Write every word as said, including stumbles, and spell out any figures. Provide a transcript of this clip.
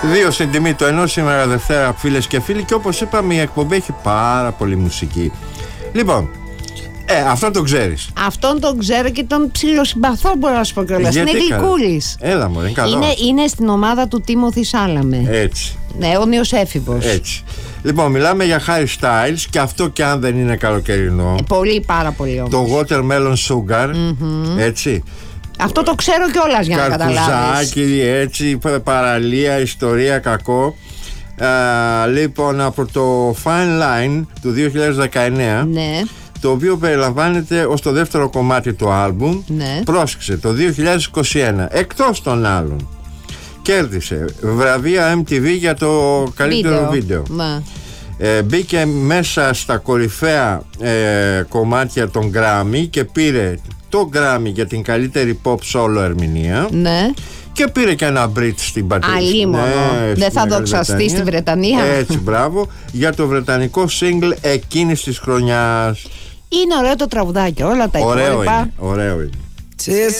Δύο στην τιμή του ενός σήμερα Δευτέρα, φίλες και φίλοι, και όπως είπαμε η εκπομπή έχει πάρα πολύ μουσική. Λοιπόν, ε, αυτόν τον ξέρεις. Αυτόν τον ξέρω και τον ψιλοσυμπαθώ, μπορώ να σου πω κιόλας. Είναι γλυκούλης. Έλα μωρέ, είναι καλό. Είναι, είναι στην ομάδα του Τίμωθη Σάλαμε. Έτσι. Ναι, αιώνιος έφηβος. Έτσι. Λοιπόν, μιλάμε για Harry Styles, και αυτό κι αν δεν είναι καλοκαιρινό. Ε, πολύ, πάρα πολύ όμως. Το Watermelon Sugar, mm-hmm. έτσι. Αυτό το ξέρω κιόλας για να καταλάβεις. Καρπουζάκι, έτσι, παραλία, ιστορία, κακό. Α, λοιπόν, από το Fine Line του δύο χιλιάδες δεκαεννέα, ναι, το οποίο περιλαμβάνεται ως το δεύτερο κομμάτι του άλμπουμ, ναι. Πρόσεξε, το δύο χιλιάδες είκοσι ένα, εκτός των άλλων, κέρδισε βραβεία εμ τι βι για το καλύτερο βίντεο, βίντεο. Ε, μπήκε μέσα στα κορυφαία ε, κομμάτια των Grammy και πήρε το Grammy για την καλύτερη pop solo ερμηνεία, ναι. Και πήρε και ένα Brit στην πατρίδα. Αλίμονο. Ναι, δεν θα δοξαστεί στη Βρετανία. Έτσι, μπράβο. Για το βρετανικό single εκείνης της χρονιάς. Είναι ωραίο το τραγουδάκι, όλα τα ωραίο υπόλοιπα. Είναι, ωραίο είναι.